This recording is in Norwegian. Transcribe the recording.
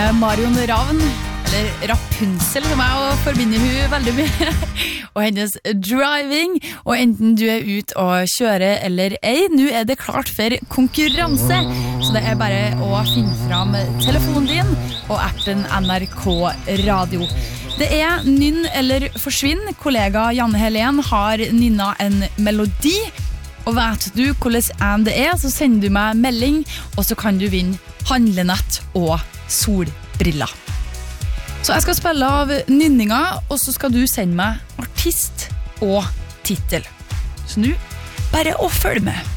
Marion Ravn, eller Rapunzel som jeg forbinder hun veldig mye, og hennes driving, og enten du ute og kjører eller ei, nå det klart for konkurranse, så det bare å finne fram telefonen din og appen NRK Radio. Det nynn eller forsvinn, kollega Janne Helen har nynna en melodi, og vet du hvordan det så sender du meg melding, og så kan du vinne handlenett og solbriller. Så jeg skal spille av nynninga, og så skal du sende meg artist og titel. Så nå, bare å følge med.